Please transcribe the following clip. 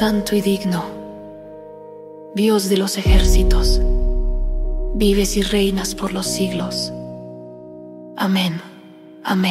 santo y digno, Dios de los ejércitos, vives y reinas por los siglos. Amén. Amén.